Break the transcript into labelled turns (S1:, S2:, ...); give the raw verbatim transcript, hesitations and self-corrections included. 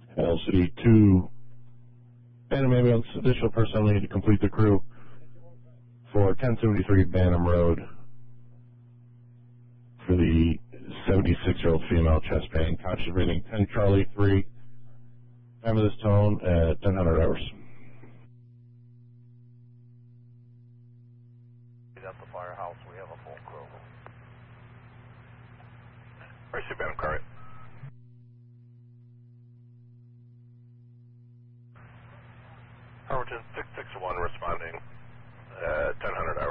S1: L C two Bantam Ambulance, additional personnel need to complete the crew for ten seventy-three Bantam Road for the seventy-six-year-old female chest pain, conscious breathing, ten Charlie three. Time of this tone at ten hundred hours.
S2: At the firehouse, we have a full crew.
S3: Where's the Bantam car? Harwinton six six one responding at ten hundred hours.